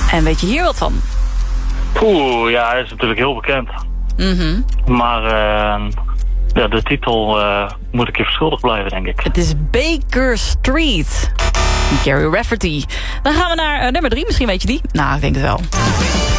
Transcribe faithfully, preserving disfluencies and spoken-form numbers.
En weet je hier wat van? Oeh, ja, hij is natuurlijk heel bekend. Mm-hmm. Maar uh, ja, de titel uh, moet ik je verschuldigd blijven, denk ik. Het is Baker Street. Gary Rafferty. Dan gaan we naar uh, nummer drie. Misschien weet je die. Nou, ik denk het wel.